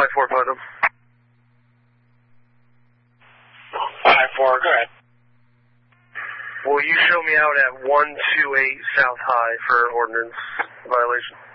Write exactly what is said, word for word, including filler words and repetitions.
five four, Putnam. five four, go ahead. Will you show me out at one two eight South High for ordinance violation?